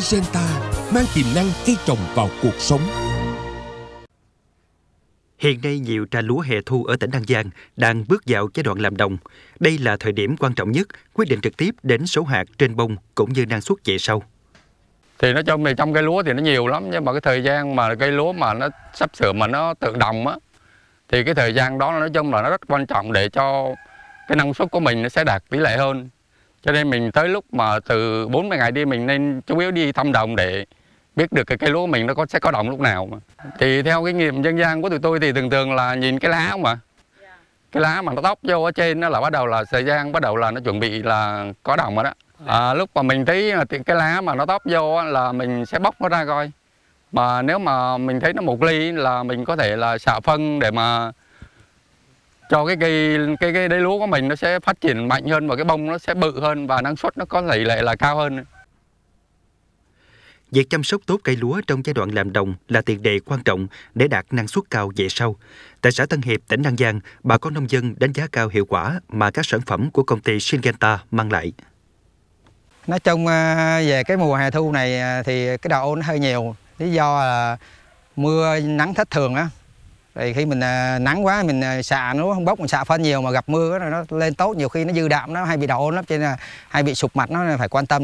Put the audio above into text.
Syngenta mang tiềm năng cây trồng vào cuộc sống. Hiện nay nhiều trà lúa hè thu ở tỉnh An Giang đang bước vào giai đoạn làm đồng. Đây là thời điểm quan trọng nhất, quyết định trực tiếp đến số hạt trên bông cũng như năng suất về sau. Thì nói chung thì trong cây lúa thì nó nhiều lắm, nhưng mà cái thời gian mà cây lúa mà nó sắp sửa mà nó tự đồng á, thì cái thời gian đó nói chung là nó rất quan trọng để cho cái năng suất của mình nó sẽ đạt tỷ lệ hơn. Cho nên mình tới lúc mà từ 40 ngày đi mình nên chủ yếu đi thăm đồng để biết được cái cây lúa của mình nó sẽ có đồng lúc nào. Thì theo kinh nghiệm dân gian của tụi tôi thì thường thường là nhìn cái lá mà. Cái lá mà nó tóc vô ở trên đó là bắt đầu là thời gian bắt đầu là nó chuẩn bị là có đồng rồi đó. Lúc mà mình thấy cái lá mà nó tóc vô là mình sẽ bóc nó ra coi. Mà nếu mà mình thấy nó một ly là mình có thể là xạ phân để mà cho cái cây đế lúa của mình nó sẽ phát triển mạnh hơn và cái bông nó sẽ bự hơn và năng suất nó có tỷ lệ là cao hơn. Việc chăm sóc tốt cây lúa trong giai đoạn làm đồng là tiền đề quan trọng để đạt năng suất cao về sau. Tại xã Tân Hiệp, tỉnh An Giang, bà con nông dân đánh giá cao hiệu quả mà các sản phẩm của công ty Syngenta mang lại. Nói chung về cái mùa hè thu này thì cái đậu nó hơi nhiều. Lý do là mưa nắng thất thường á. Thì khi mình nắng quá mình xạ nó không bốc, mình xạ phân nhiều mà gặp mưa nó lên tốt, nhiều khi nó dư đạm, nó hay bị đậu lắm, cho nên là hay bị sụp mặt, nó phải quan tâm.